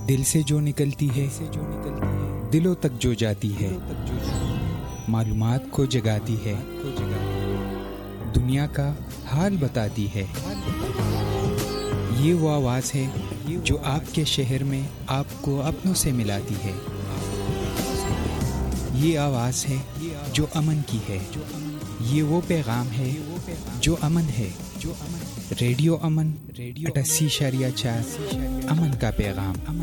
दिल से जो निकलती है दिलों तक जो जाती है, मालूमात को जगाती है, दुनिया का हाल बताती है। ये वो आवाज़ है जो आपके शहर में आपको अपनों से मिलाती है। ये आवाज़ है जो अमन की है। ये वो पैगाम है जो अमन है। रेडियो अमन 88.4 अमन का पैगाम।